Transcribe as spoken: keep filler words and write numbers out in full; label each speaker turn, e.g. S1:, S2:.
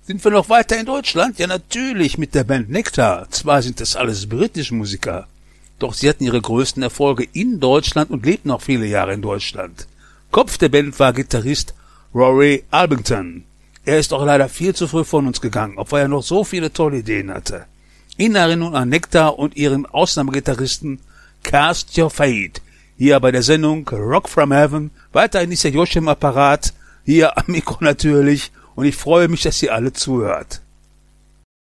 S1: Sind wir noch weiter in Deutschland? Ja, natürlich, mit der Band Nektar. Zwar sind das alles britische Musiker, doch sie hatten ihre größten Erfolge in Deutschland und lebten auch viele Jahre in Deutschland. Kopf der Band war Gitarrist Rory Albington. Er ist auch leider viel zu früh von uns gegangen, obwohl er noch so viele tolle Ideen hatte. In Erinnerung an Nektar und ihren Ausnahmegitarristen Cast Your Fate. Hier bei der Sendung Rock from Heaven. Weiterhin ist der Josh im Apparat. Hier am Mikro natürlich. Und ich freue mich, dass ihr alle zuhört.